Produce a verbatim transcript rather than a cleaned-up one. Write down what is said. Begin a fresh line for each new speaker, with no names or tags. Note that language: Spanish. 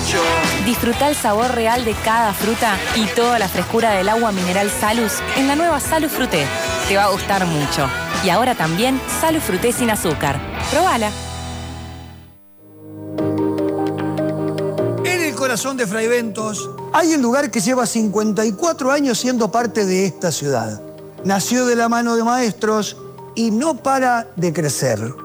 Disfruta el sabor real de cada fruta y toda la frescura del agua mineral Salus en la nueva Salus Fruté. Te va a gustar mucho. Y ahora también Salus Fruté sin azúcar. Probala.
En el corazón de Fraiventos hay un lugar que lleva cincuenta y cuatro años siendo parte de esta ciudad. Nació de la mano de maestros y no para de crecer.